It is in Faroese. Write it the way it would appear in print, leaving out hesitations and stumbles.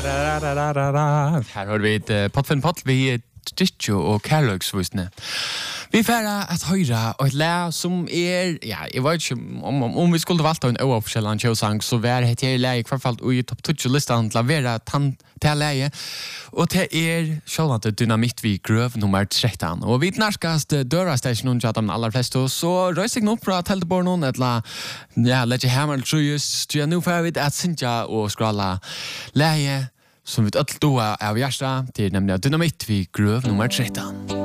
Her har vi et pottfinn vi Stitcho og Kærløksvisne. Vi færa at høyra og et læ som ja, jeg vet ikke om vi skulle valgt en oppskjellan kjøsang, så var det her læg i hvert fall i topp 20-listan til å være til læge, og til sjølvant dynamitt vi grøv nummer 13. Og vi nærskast dørastasjon noen tjatt om aller fleste, så røys jeg opp fra teltebornen, ja, lett jeg hjemme trøyes, styrer nå for vi at Sintja og skrala læge, som vi ødel doa av hjersta, til nemlig dynamitt vi grøv nummer 13.